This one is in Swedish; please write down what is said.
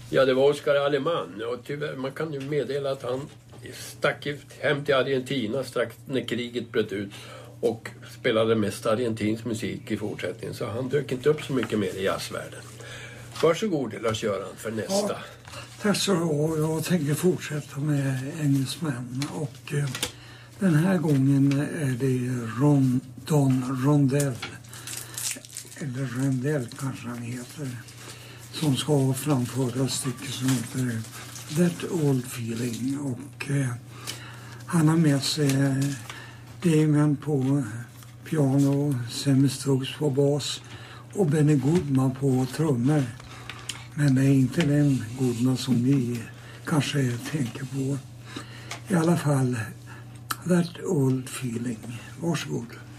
Ja, det var Oscar Aleman. Och tyvärr, man kan ju meddela att han stack hem till Argentina strax när kriget bröt ut och spelade mest argentinsk musik i fortsättningen. Så han dök inte upp så mycket mer i jazzvärlden. Varsågod Lars-Göran för nästa. Ja, tack så mycket. Jag tänker fortsätta med engelsmän. Och den här gången är det Don Rondell. Eller Rondell kanske han heter. Som ska framföra ett stycke som heter That Old Feeling. Och han har med sig Damien på piano, Sammy Stokes på bas och Benny Goodman på trummor. Men det är inte den Goodman som ni kanske tänker på. I alla fall, That Old Feeling. Varsågod.